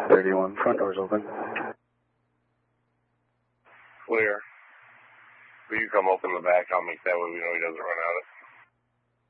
31, front door's open. Clear. Will you come open the back? I'll make that way we know he doesn't run out